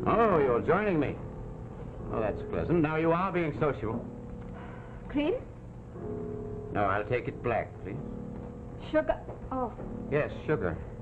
Oh, you're joining me. Oh, that's pleasant. Now you are being sociable. Cream? No, I'll take it black, please. Sugar? Oh. Yes, sugar.